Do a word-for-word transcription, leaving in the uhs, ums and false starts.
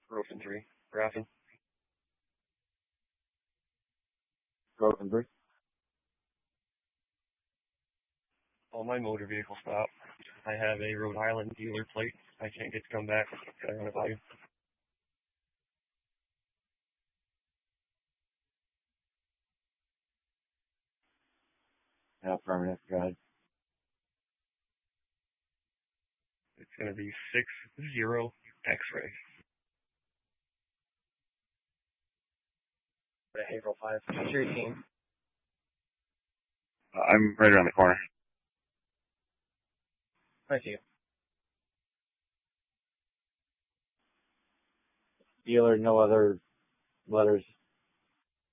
Broken three. Grafton. Broken three. All my motor vehicle stopped. I have a Rhode Island dealer plate. I can't get to come back. Can I run it by you? Yeah, affirmative. Go ahead. It's going to be six zero X-ray. April five. What's your team? Uh, I'm right around the corner. I see you. Dealer, no other letters.